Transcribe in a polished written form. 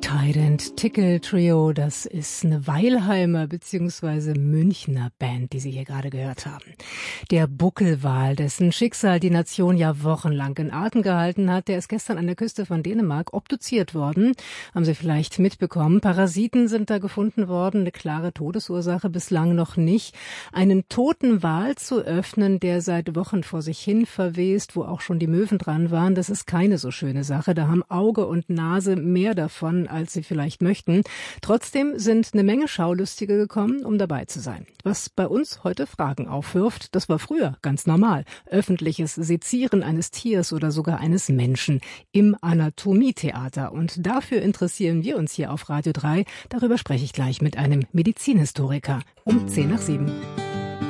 Trident Tickle Trio, das ist eine Weilheimer bzw. Münchner Band, die Sie hier gerade gehört haben. Der Buckelwal, dessen Schicksal die Nation ja wochenlang in Atem gehalten hat, der ist gestern an der Küste von Dänemark obduziert worden. Haben Sie vielleicht mitbekommen. Parasiten sind da gefunden worden, eine klare Todesursache bislang noch nicht. Einen toten Wal zu öffnen, der seit Wochen vor sich hin verwest, wo auch schon die Möwen dran waren, das ist keine so schöne Sache. Da haben Auge und Nase mehr davon, als sie vielleicht möchten. Trotzdem sind eine Menge Schaulustige gekommen, um dabei zu sein. Was bei uns heute Fragen aufwirft, das war früher ganz normal. Öffentliches Sezieren eines Tiers oder sogar eines Menschen im Anatomietheater. Und dafür interessieren wir uns hier auf Radio 3. Darüber spreche ich gleich mit einem Medizinhistoriker um 6:10.